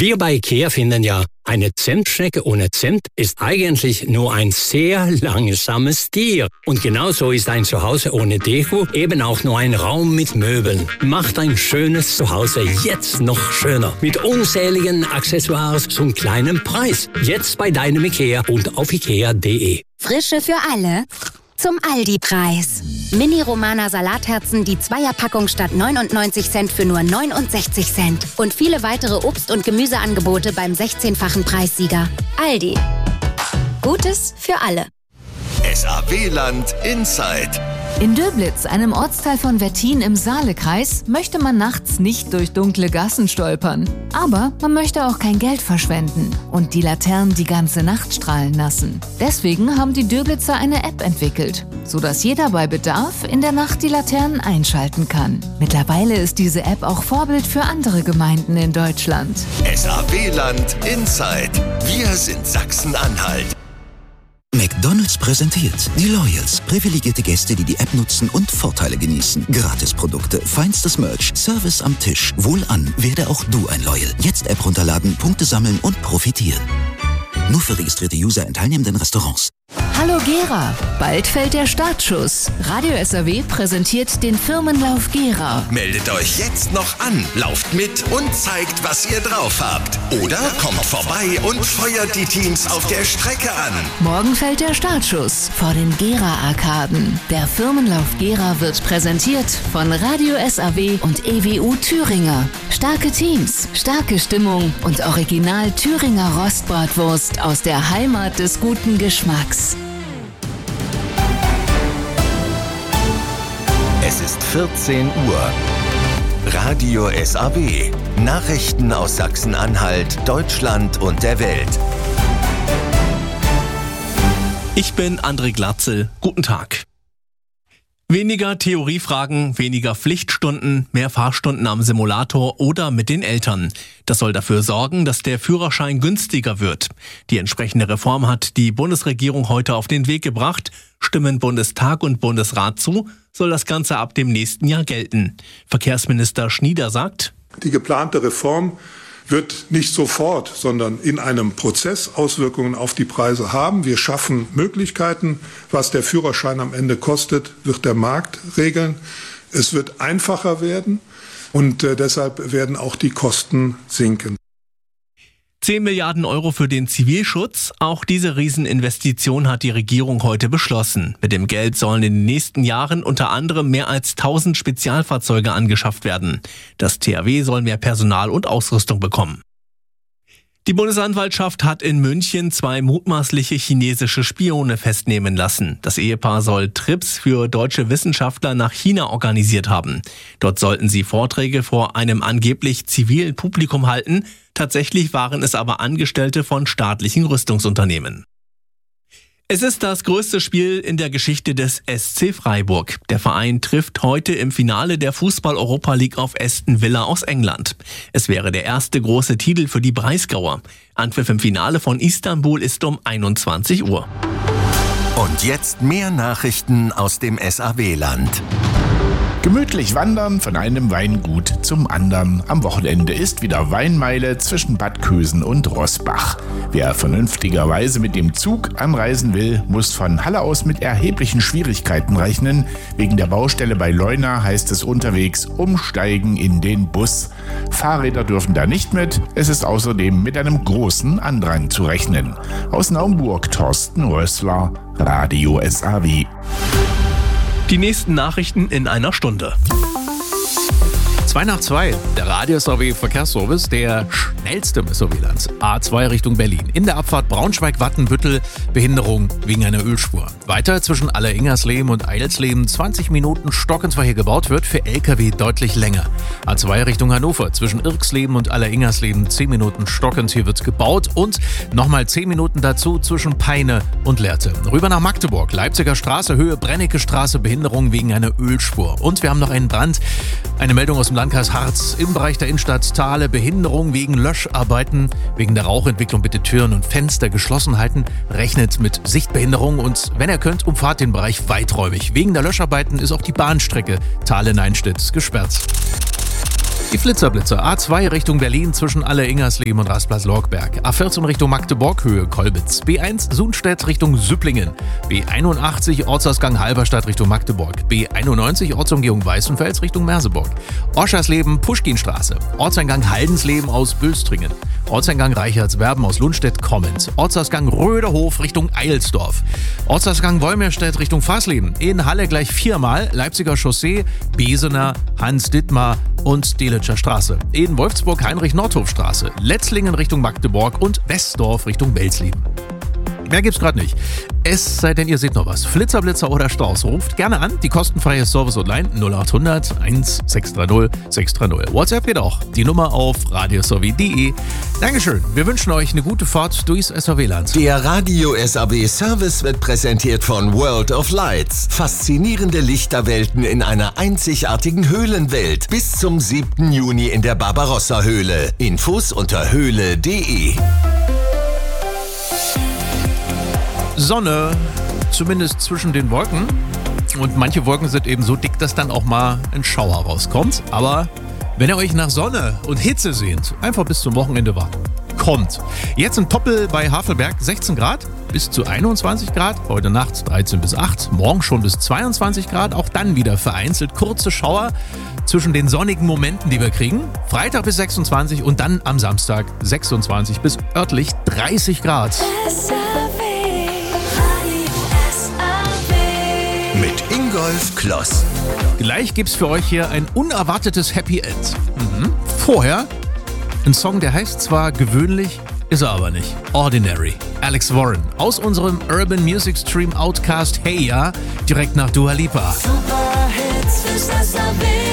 Wir bei IKEA finden ja, eine Zimtschnecke ohne Zimt ist eigentlich nur ein sehr langsames Tier. Und genauso ist ein Zuhause ohne Deko eben auch nur ein Raum mit Möbeln. Macht ein schönes Zuhause jetzt noch schöner. Mit unzähligen Accessoires zum kleinen Preis. Jetzt bei deinem IKEA und auf ikea.de. Frische für alle zum Aldi-Preis. Mini-Romana Salatherzen, die Zweierpackung statt 99 Cent für nur 69 Cent. Und viele weitere Obst- und Gemüseangebote beim 16-fachen Preissieger. Aldi. Gutes für alle. SAW-Land Inside. In Döblitz, einem Ortsteil von Wettin im Saalekreis, möchte man nachts nicht durch dunkle Gassen stolpern. Aber man möchte auch kein Geld verschwenden und die Laternen die ganze Nacht strahlen lassen. Deswegen haben die Döblitzer eine App entwickelt, sodass jeder bei Bedarf in der Nacht die Laternen einschalten kann. Mittlerweile ist diese App auch Vorbild für andere Gemeinden in Deutschland. SAW-Land Inside. Wir sind Sachsen-Anhalt. McDonald's präsentiert die Loyals. Privilegierte Gäste, die die App nutzen und Vorteile genießen. Gratisprodukte, feinstes Merch, Service am Tisch. Wohlan, werde auch du ein Loyal. Jetzt App runterladen, Punkte sammeln und profitieren. Nur für registrierte User in teilnehmenden Restaurants. Hallo Gera, bald fällt der Startschuss. Radio SAW präsentiert den Firmenlauf Gera. Meldet euch jetzt noch an, lauft mit und zeigt, was ihr drauf habt. Oder kommt vorbei und feuert die Teams auf der Strecke an. Morgen fällt der Startschuss vor den Gera-Arkaden. Der Firmenlauf Gera wird präsentiert von Radio SAW und EWU Thüringer. Starke Teams, starke Stimmung und original Thüringer Rostbratwurst aus der Heimat des guten Geschmacks. Es ist 14 Uhr. Radio SAW. Nachrichten aus Sachsen-Anhalt, Deutschland und der Welt. Ich bin André Glatzel. Guten Tag. Weniger Theoriefragen, weniger Pflichtstunden, mehr Fahrstunden am Simulator oder mit den Eltern. Das soll dafür sorgen, dass der Führerschein günstiger wird. Die entsprechende Reform hat die Bundesregierung heute auf den Weg gebracht. Stimmen Bundestag und Bundesrat zu, soll das Ganze ab dem nächsten Jahr gelten. Verkehrsminister Schnieder sagt: Die geplante Reform wird nicht sofort, sondern in einem Prozess Auswirkungen auf die Preise haben. Wir schaffen Möglichkeiten. Was der Führerschein am Ende kostet, wird der Markt regeln. Es wird einfacher werden und deshalb werden auch die Kosten sinken. 10 Milliarden Euro für den Zivilschutz. Auch diese Rieseninvestition hat die Regierung heute beschlossen. Mit dem Geld sollen in den nächsten Jahren unter anderem mehr als 1000 Spezialfahrzeuge angeschafft werden. Das THW soll mehr Personal und Ausrüstung bekommen. Die Bundesanwaltschaft hat in München 2 mutmaßliche chinesische Spione festnehmen lassen. Das Ehepaar soll Trips für deutsche Wissenschaftler nach China organisiert haben. Dort sollten sie Vorträge vor einem angeblich zivilen Publikum halten. Tatsächlich waren es aber Angestellte von staatlichen Rüstungsunternehmen. Es ist das größte Spiel in der Geschichte des SC Freiburg. Der Verein trifft heute im Finale der Fußball-Europa League auf Aston Villa aus England. Es wäre der erste große Titel für die Breisgauer. Anpfiff im Finale von Istanbul ist um 21 Uhr. Und jetzt mehr Nachrichten aus dem SAW-Land. Gemütlich wandern von einem Weingut zum anderen. Am Wochenende ist wieder Weinmeile zwischen Bad Kösen und Roßbach. Wer vernünftigerweise mit dem Zug anreisen will, muss von Halle aus mit erheblichen Schwierigkeiten rechnen. Wegen der Baustelle bei Leuna heißt es unterwegs umsteigen in den Bus. Fahrräder dürfen da nicht mit. Es ist außerdem mit einem großen Andrang zu rechnen. Aus Naumburg, Thorsten Rössler, Radio SAW. Die nächsten Nachrichten in einer Stunde. 2 nach 2, der Radio SAW Verkehrsservice, der schnellste im SAW-Land. A2 Richtung Berlin. In der Abfahrt Braunschweig-Wattenbüttel Behinderung wegen einer Ölspur. Weiter zwischen Alleringersleben und Eidelsleben 20 Minuten stockend, weil hier gebaut wird, für LKW deutlich länger. A2 Richtung Hannover zwischen Irksleben und Alleringersleben 10 Minuten stockend, hier wird gebaut. Und nochmal 10 Minuten dazu zwischen Peine und Lehrte. Rüber nach Magdeburg, Leipziger Straße, Höhe Brennecke Straße, Behinderung wegen einer Ölspur. Und wir haben noch einen Brand, eine Meldung aus dem Landkreis Harz im Bereich der Innenstadt Thale, Behinderung wegen Löscharbeiten. Wegen der Rauchentwicklung bitte Türen und Fenster geschlossen halten. Rechnet mit Sichtbehinderung und wenn ihr könnt, umfahrt den Bereich weiträumig. Wegen der Löscharbeiten ist auch die Bahnstrecke Thale-Neinstedt gesperrt. Die Flitzer-Blitzer. A2 Richtung Berlin zwischen Alle-Ingersleben und Rastplatz-Lorgberg. A14 Richtung Magdeburg, Höhe Kolbitz. B1 Sundstedt Richtung Süpplingen. B81 Ortsausgang Halberstadt Richtung Magdeburg. B91 Ortsumgehung Weißenfels Richtung Merseburg. Oschersleben Puschkinstraße. Ortseingang Haldensleben aus Böstringen. Ortseingang Reichertswerben aus Lundstedt-Kommens. Ortsausgang Röderhof Richtung Eilsdorf. Ortsausgang Wolmirstedt Richtung Fasleben. In Halle gleich 4-mal Leipziger Chaussee, Besener, Hans-Dittmar und Delitscher Straße. In Wolfsburg Heinrich-Nordhof-Straße. Letzlingen Richtung Magdeburg und Westdorf Richtung Welsleben. Mehr gibt's gerade nicht. Es sei denn, ihr seht noch was. Flitzer, Blitzer oder Staus. Ruft gerne an. Die kostenfreie Service Hotline 0800 1630 630. WhatsApp geht auch. Die Nummer auf radiosaw.de. Dankeschön. Wir wünschen euch eine gute Fahrt durchs SAW-Land. Der Radio SAW Service wird präsentiert von World of Lights. Faszinierende Lichterwelten in einer einzigartigen Höhlenwelt. Bis zum 7. Juni in der Barbarossa-Höhle. Infos unter höhle.de. Sonne, zumindest zwischen den Wolken. Und manche Wolken sind eben so dick, dass dann auch mal ein Schauer rauskommt. Aber wenn ihr euch nach Sonne und Hitze sehnt, einfach bis zum Wochenende warten. Kommt. Jetzt in Toppel bei Havelberg 16 Grad bis zu 21 Grad. Heute Nacht 13 bis 8. Morgen schon bis 22 Grad. Auch dann wieder vereinzelt kurze Schauer zwischen den sonnigen Momenten, die wir kriegen. Freitag bis 26 und dann am Samstag 26 bis örtlich 30 Grad. Mit Ingolf Kloss. Gleich gibt's für euch hier ein unerwartetes Happy End. Vorher ein Song, der heißt zwar gewöhnlich, ist er aber nicht. Ordinary. Alex Warren aus unserem Urban Music Stream Outcast Hey Ya, direkt nach Dua Lipa. Super Hits fürs SAW.